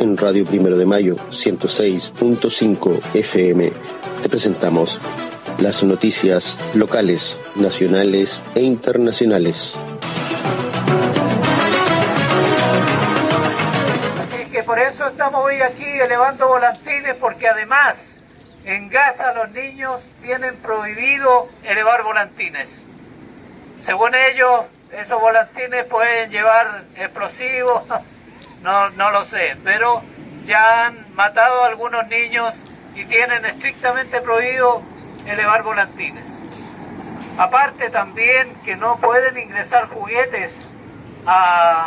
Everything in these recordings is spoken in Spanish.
en Radio Primero de Mayo 106.5 FM te presentamos las noticias locales, nacionales e internacionales. Así que por eso estamos hoy aquí elevando volantines, porque además en Gaza los niños tienen prohibido elevar volantines. Según ellos, esos volantines pueden llevar explosivos, no lo sé, pero ya han matado a algunos niños y tienen estrictamente prohibido elevar volantines. Aparte también que no pueden ingresar juguetes a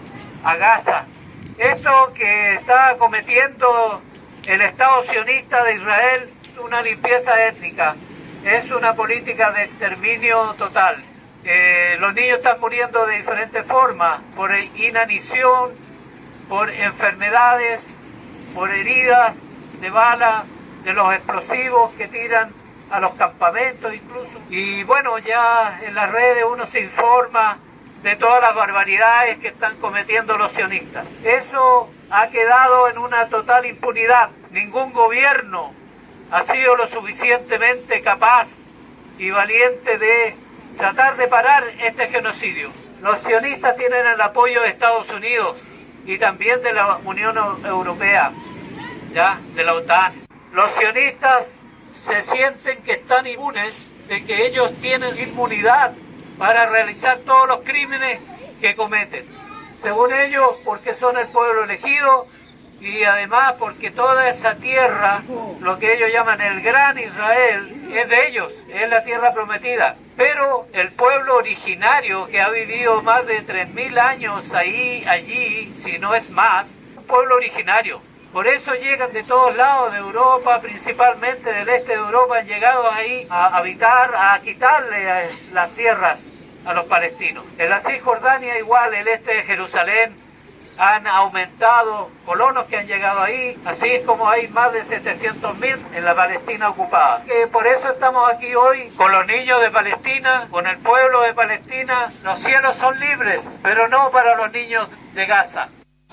Gaza. Esto que está cometiendo el Estado sionista de Israel es una limpieza étnica, es una política de exterminio total. Los niños están muriendo de diferentes formas, por inanición, por enfermedades, por heridas de bala, de los explosivos que tiran a los campamentos incluso. Y bueno, ya en las redes uno se informa de todas las barbaridades que están cometiendo los sionistas. Eso ha quedado en una total impunidad. Ningún gobierno ha sido lo suficientemente capaz y valiente de tratar de parar este genocidio. Los sionistas tienen el apoyo de Estados Unidos y también de la Unión Europea, ¿ya? De la OTAN. Los sionistas se sienten que están inmunes, de que ellos tienen inmunidad para realizar todos los crímenes que cometen. Según ellos, porque son el pueblo elegido y además porque toda esa tierra, lo que ellos llaman el Gran Israel, es de ellos, es la tierra prometida. Pero el pueblo originario que ha vivido más de 3.000 años allí, si no es más, un pueblo originario. Por eso llegan de todos lados de Europa, principalmente del este de Europa, han llegado ahí a habitar, a quitarle las tierras a los palestinos. En la Cisjordania igual, el este de Jerusalén, han aumentado colonos que han llegado ahí, así como hay más de 700.000 en la Palestina ocupada. Por eso estamos aquí hoy con los niños de Palestina, con el pueblo de Palestina. Los cielos son libres, pero no para los niños de Gaza.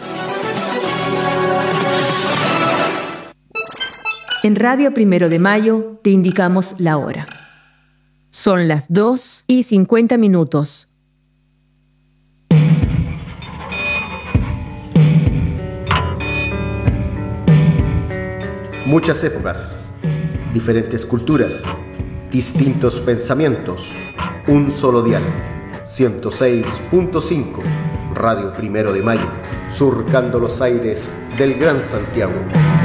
En Radio Primero de Mayo te indicamos la hora. Son las 2:50. Muchas épocas, diferentes culturas, distintos pensamientos, un solo dial. 106.5, Radio Primero de Mayo, surcando los aires del Gran Santiago.